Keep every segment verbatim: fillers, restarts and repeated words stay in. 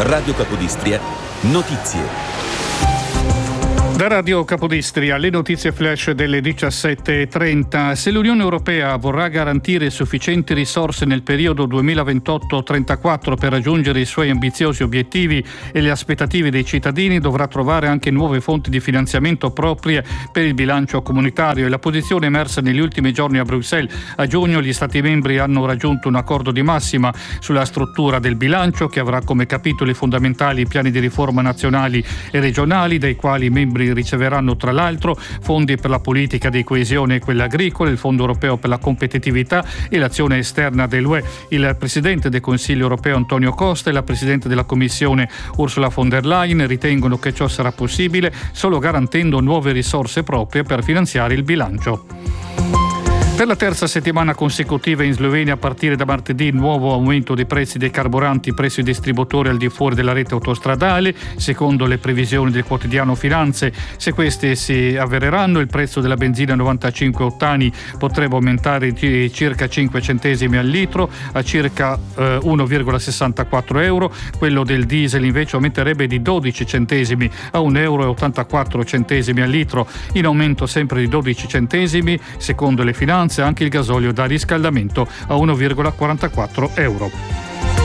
Radio Capodistria, notizie. Da Radio Capodistria, le notizie flash delle diciassette e trenta. Se l'Unione Europea vorrà garantire sufficienti risorse nel periodo duemilaventotto trentaquattro per raggiungere i suoi ambiziosi obiettivi e le aspettative dei cittadini, dovrà trovare anche nuove fonti di finanziamento proprie per il bilancio comunitario. E la posizione emersa negli ultimi giorni a Bruxelles. A giugno gli Stati membri hanno raggiunto un accordo di massima sulla struttura del bilancio, che avrà come capitoli fondamentali i piani di riforma nazionali e regionali, dai quali i membri riceveranno tra l'altro fondi per la politica di coesione e quella agricola, il Fondo europeo per la competitività e l'azione esterna dell'U E. Il Presidente del Consiglio europeo Antonio Costa e la Presidente della Commissione Ursula von der Leyen ritengono che ciò sarà possibile solo garantendo nuove risorse proprie per finanziare il bilancio. Per la terza settimana consecutiva in Slovenia, a partire da martedì, nuovo aumento dei prezzi dei carburanti presso i distributori al di fuori della rete autostradale. Secondo le previsioni del quotidiano Finanze, se queste si avvereranno, il prezzo della benzina novantacinque ottani potrebbe aumentare di circa cinque centesimi al litro a circa eh, uno virgola sessantaquattro euro. Quello del diesel invece aumenterebbe di dodici centesimi a un euro e ottantaquattro centesimi al litro, in aumento sempre di dodici centesimi, secondo le finanze, anche il gasolio da riscaldamento a uno virgola quarantaquattro euro.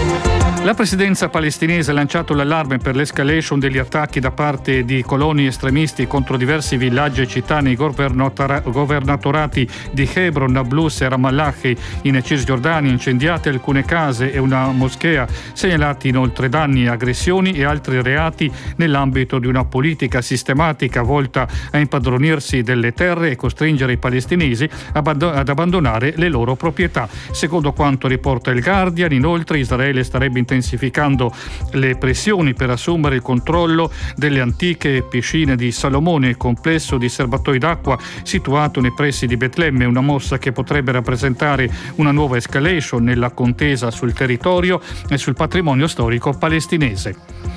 La presidenza palestinese ha lanciato l'allarme per l'escalation degli attacchi da parte di coloni estremisti contro diversi villaggi e città nei governatorati di Hebron, Nablus e Ramallah in Cisgiordania, incendiate alcune case e una moschea, segnalati inoltre danni, aggressioni e altri reati nell'ambito di una politica sistematica volta a impadronirsi delle terre e costringere i palestinesi ad abbandonare le loro proprietà. Secondo quanto riporta il Guardian, inoltre Israele starebbe intensificando le pressioni per assumere il controllo delle antiche piscine di Salomone, complesso di serbatoi d'acqua situato nei pressi di Betlemme, una mossa che potrebbe rappresentare una nuova escalation nella contesa sul territorio e sul patrimonio storico palestinese.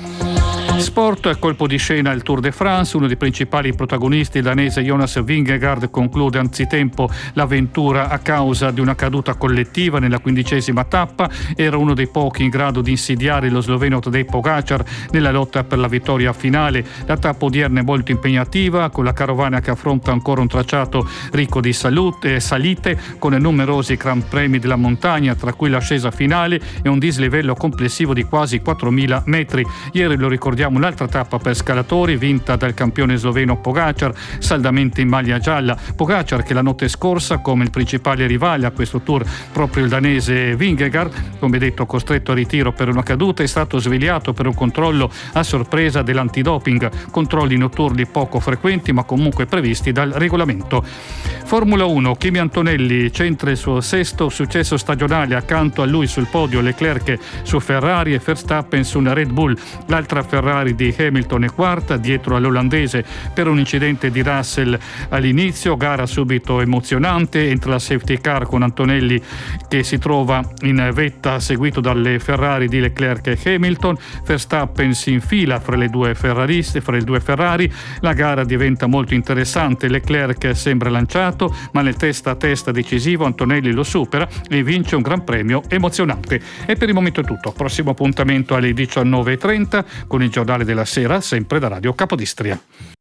Sport, colpo di scena il Tour de France. Uno dei principali protagonisti, il danese Jonas Vingegaard, conclude anzitempo l'avventura a causa di una caduta collettiva nella quindicesima tappa. Era uno dei pochi in grado di insidiare lo sloveno Tadej Pogacar nella lotta per la vittoria finale. La tappa odierna è molto impegnativa, con la carovana che affronta ancora un tracciato ricco di salute, salite, con numerosi gran premi della montagna, tra cui l'ascesa finale e un dislivello complessivo di quasi quattromila metri. Ieri, lo ricordiamo, un'altra tappa per scalatori vinta dal campione sloveno Pogacar, saldamente in maglia gialla. Pogacar, che la notte scorsa, come il principale rivale a questo tour, proprio il danese Vingegaard, come detto costretto a ritiro per una caduta, è stato svegliato per un controllo a sorpresa dell'antidoping, controlli notturni poco frequenti ma comunque previsti dal regolamento. Formula uno, Kimi Antonelli centra il suo sesto successo stagionale, accanto a lui sul podio Leclerc su Ferrari e Verstappen su una Red Bull. L'altra Ferrari di Hamilton è quarta, dietro all'olandese per un incidente di Russell all'inizio, gara subito emozionante, entra la safety car con Antonelli che si trova in vetta seguito dalle Ferrari di Leclerc e Hamilton. Verstappen si infila fra le due ferrariste, fra le due Ferrari, la gara diventa molto interessante, Leclerc sembra lanciato ma nel testa a testa decisivo Antonelli lo supera e vince un gran premio emozionante. E per il momento è tutto, prossimo appuntamento alle diciannove e trenta con il giornale della sera, sempre da Radio Capodistria.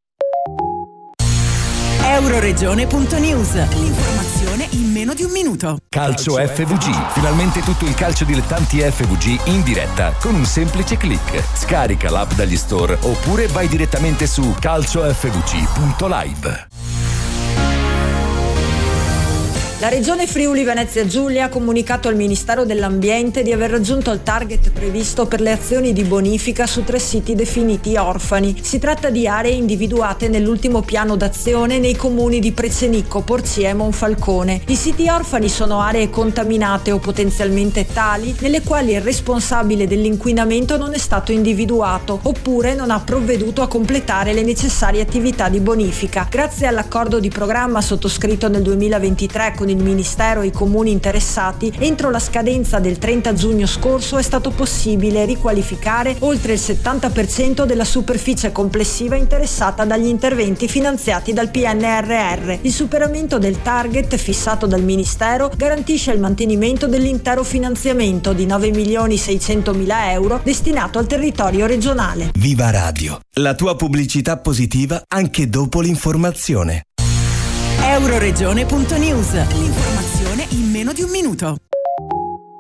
Euroregione punto news, l'informazione in meno di un minuto. Calcio F V G, finalmente tutto il calcio dilettanti F V G in diretta con un semplice click. Scarica l'app dagli store oppure vai direttamente su calcio f v g punto live. La Regione Friuli Venezia Giulia ha comunicato al Ministero dell'Ambiente di aver raggiunto il target previsto per le azioni di bonifica su tre siti definiti orfani. Si tratta di aree individuate nell'ultimo piano d'azione nei comuni di Precenicco, Porcia e Monfalcone. I siti orfani sono aree contaminate o potenzialmente tali, nelle quali il responsabile dell'inquinamento non è stato individuato oppure non ha provveduto a completare le necessarie attività di bonifica. Grazie all'accordo di programma sottoscritto nel duemilaventitré con il Ministero e i comuni interessati, entro la scadenza del trenta giugno scorso è stato possibile riqualificare oltre il settanta per cento della superficie complessiva interessata dagli interventi finanziati dal P N R R. Il superamento del target fissato dal Ministero garantisce il mantenimento dell'intero finanziamento di nove milioni seicentomila euro destinato al territorio regionale. Viva Radio, la tua pubblicità positiva anche dopo l'informazione. Euroregione punto news. L'informazione in meno di un minuto.